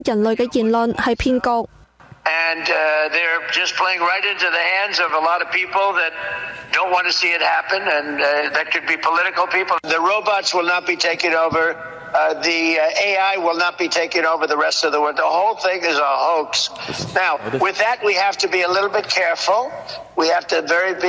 人類嘅言論係騙局。 And they're just playing right into the hands of a lot of people that don't want to see it happen, and that could be political people. The robots will not be taking over. The AI will not be taking over the rest of the world. The whole thing is a hoax. Now, with that, we have to be a little bit careful. We have to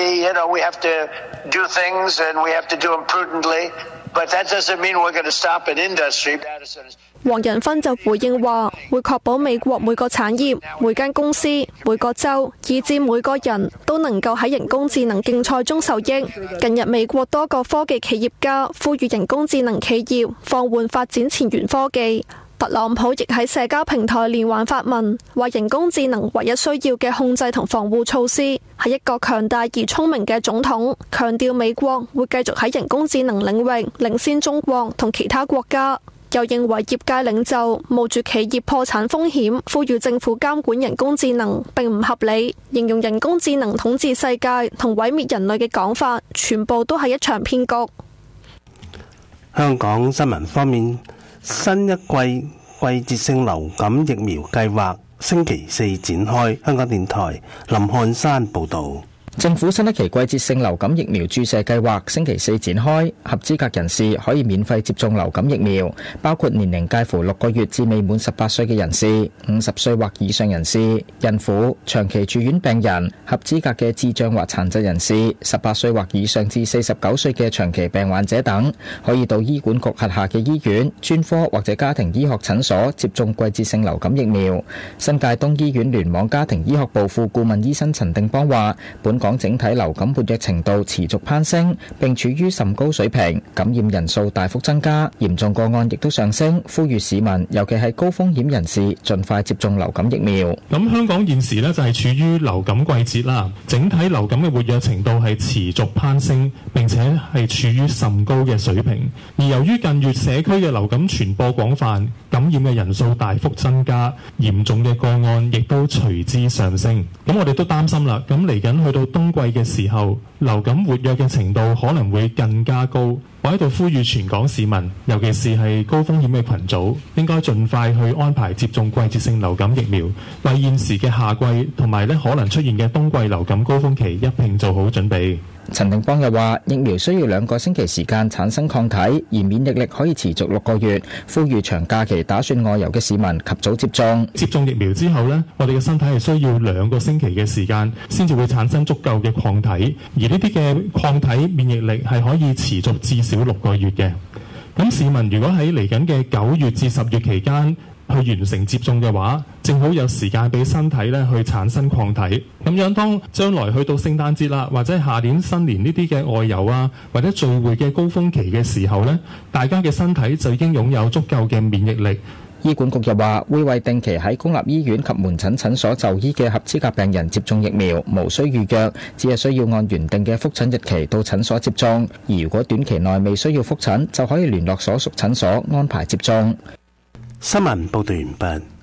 we have to do things, and we have to do them prudently. But that doesn't mean we're going to stop an industry. 黃仁勳就回應話，會確保美國每個產業、每間公司、每個州，以至每個人都能夠喺人工智能競賽中受益。近日美國多個科技企業家呼籲人工智能企業放緩發展前沿科技。特朗普亦喺社交平台連環發文，話人工智能唯一需要嘅控制同防護措施係一個強大而聰明嘅總統，強調美國會繼續喺人工智能領域領先中國同其他國家。又認為業界領袖冒住企業破產風險，呼籲政府監管人工智能並唔合理，形容人工智能統治世界同毀滅人類嘅講法，全部都係一場騙局。 香港新聞方面，新一季季節性流感疫苗計劃星期四展開。香港電台林漢山報導。 政府新一期季節性流感疫苗注射計劃星期四展開，合資格人士可以免費接種流感疫苗，包括年齡介乎6個月至未滿18歲嘅人士、50歲或以上人士、孕婦、長期住院病人、合資格嘅智障或殘疾人士、18歲或以上至49歲嘅長期病患者等，可以到醫管局轄下嘅醫院、專科或者家庭醫學診所接種季節性流感疫苗。新界東醫院聯網家庭醫學部副顧問醫生陳定邦話，本港整體流感活躍程度持續攀升，並處於甚高水平，感染人數大幅增加，嚴重個案亦都上升，呼籲市民，尤其係高風險人士，盡快接種流感疫苗。 咁香港現時呢就係處於流感季節啦，整體流感嘅活躍程度係持續攀升，並且係處於甚高嘅水平。而由於近月社區嘅流感傳播廣泛，感染嘅人數大幅增加，嚴重嘅個案亦都隨之上升。咁我哋都擔心啦，咁嚟緊去到冬季嘅時候，流感活躍嘅程度可能會更加高。我喺度呼籲全港市民，尤其是係高風險嘅群組，應該盡快去安排接種季節性流感疫苗，為現時嘅夏季同埋可能出現嘅冬季流感高峰期一併做好準備。 陳定邦又話，疫苗需要2個星期時間產生抗體，而免疫力可以持續6個月，呼籲長假期打算外遊嘅市民及早接種。 接種疫苗之後呢，我哋嘅身體係需要2個星期嘅時間先至會產生足夠嘅抗體，而呢啲嘅抗體免疫力係可以持續至少6個月嘅。咁市民如果喺嚟緊嘅9月至10月期間去完成接種嘅話，正好有時間俾身體咧去產生抗體。咁樣當將來去到聖誕節啦，或者下年新年呢啲嘅外遊啊，或者聚會嘅高峰期嘅時候呢，大家嘅身體就已經擁有足夠嘅免疫力。 醫管局又話，會為定期喺公立醫院及門診診所就醫嘅合資格病人接種疫苗，無需預約，只係需要按原定嘅覆診日期到診所接種。而如果短期內未需要覆診，就可以聯絡所屬診所安排接種。 新聞報道完畢。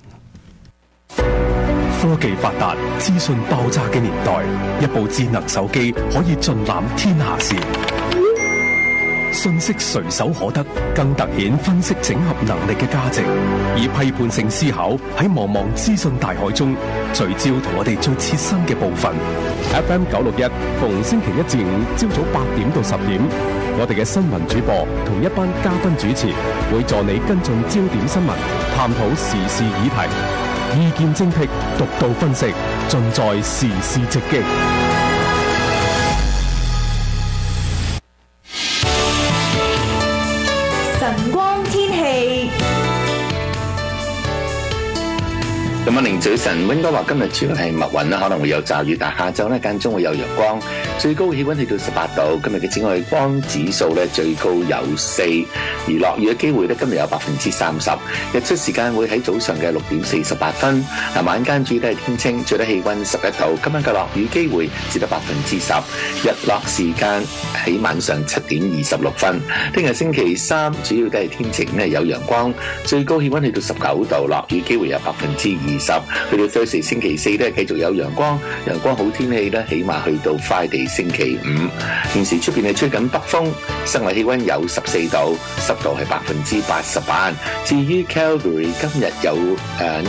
科技發達、資訊爆炸嘅年代，一部智能手機可以盡覽天下事，信息隨手可得，更凸顯分析整合能力嘅價值。以批判性思考喺茫茫資訊大海中，聚焦同我哋最切身嘅部分。FM 961，逢星期一至五朝早8點到10點，我哋嘅新聞主播同一班嘉賓主持會助你跟進焦點新聞，探討時事議題，意見精闢，獨到分析，盡在時事直擊。 晨光天氣。 咁啊，早晨，溫哥華今日主要係密雲啦，可能會有驟雨，但下晝咧間中會有陽光，最高氣溫去到18度。今日嘅紫外光指數咧最高有4，而落雨嘅機會咧今日有30%。日出時間會喺早上嘅6點48分，晚間主要都係天清，最低氣溫11度。今晚嘅落雨機會只得10%，日落時間喺晚上7點26分。聽日星期三主要都係天晴咧，有陽光，最高氣溫去到19度，落雨機會有20%。 20，去到 Thursday 星期4咧繼續有陽光好天氣咧，起碼去到 Friday 星期5。現時出邊係吹緊北風，室外氣溫有14度，濕度係88%。至於 Calgary 今日有